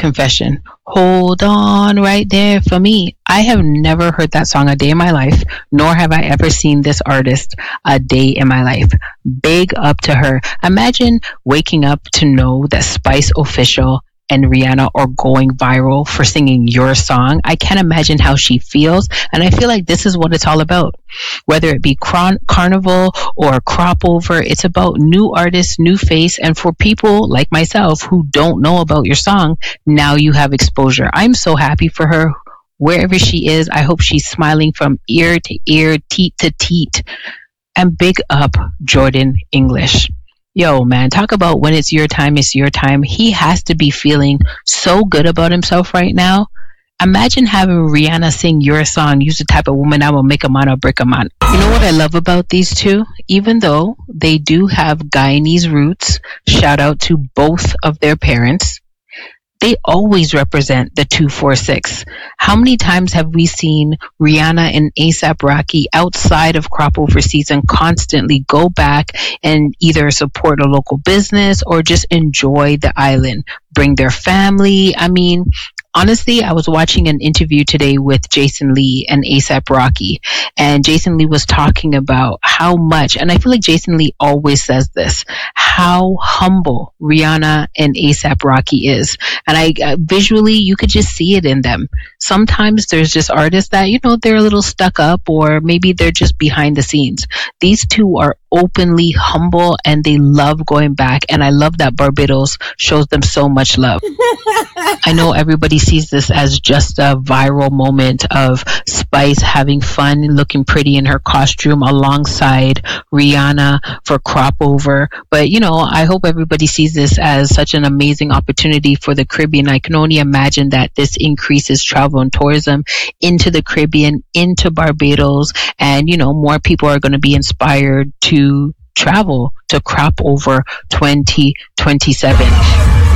confession. Hold on right there for me. I have never heard that song a day in my life, nor have I ever seen this artist a day in my life. Big up to her. Imagine waking up to know that Spice Official and Rihanna are going viral for singing your song. I can't imagine how she feels. And I feel like this is what it's all about. Whether it be carnival or crop over, it's about new artists, new face. And for people like myself who don't know about your song, now you have exposure. I'm so happy for her. Wherever she is, I hope she's smiling from ear to ear, teat to teat. And big up Jordan English. Yo, man, talk about when it's your time, it's your time. He has to be feeling so good about himself right now. Imagine having Rihanna sing your song, "You's the type of woman I will make a man or break a man." You know what I love about these two? Even though they do have Guyanese roots, shout out to both of their parents, they always represent the 246. How many times have we seen Rihanna and ASAP Rocky outside of crop over season constantly go back and either support a local business or just enjoy the island, bring their family? I mean, honestly, I was watching an interview today with Jason Lee and ASAP Rocky, and Jason Lee was talking about how much, and I feel like Jason Lee always says this, how humble Rihanna and ASAP Rocky is. And visually, you could just see it in them. Sometimes there's just artists that, they're a little stuck up, or maybe they're just behind the scenes. These two are openly humble and they love going back. And I love that Barbados shows them so much love. I know everybody sees this as just a viral moment of Spice having fun and looking pretty in her costume alongside Rihanna for crop over. But, I hope everybody sees this as such an amazing opportunity for the Caribbean. I can only imagine that this increases travel and tourism into the Caribbean, into Barbados, and, more people are going to be inspired to travel to crop over 2027.